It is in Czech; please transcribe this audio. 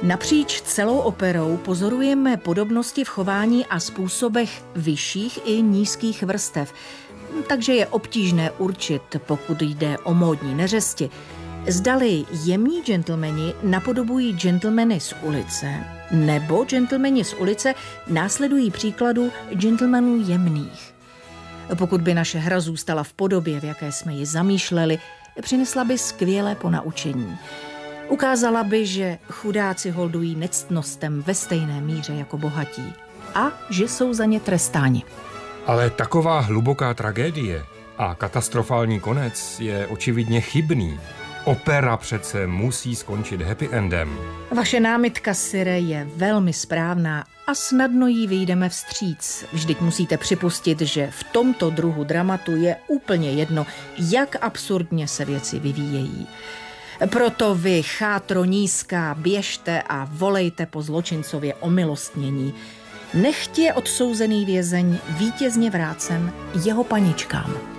Napříč celou operou pozorujeme podobnosti v chování a způsobech vyšších i nízkých vrstev, takže je obtížné určit, pokud jde o módní neřesti, zdali jemní gentlemani napodobují gentlemany z ulice, nebo gentlemani z ulice následují příkladu gentlemanů jemných. Pokud by naše hra zůstala v podobě, v jaké jsme ji zamýšleli, přinesla by skvělé ponaučení. Ukázala by, že chudáci holdují nectnostem ve stejné míře jako bohatí a že jsou za ně trestáni. Ale taková hluboká tragédie a katastrofální konec je očividně chybný. Opera přece musí skončit happy endem. Vaše námitka, Sire, je velmi správná a snadno jí vyjdeme vstříc. Vždyť musíte připustit, že v tomto druhu dramatu je úplně jedno, jak absurdně se věci vyvíjejí. Proto vy, chátro nízká, běžte a volejte po zločincově omilostnění. Nechť je odsouzený vězeň vítězně vrácen jeho paničkám.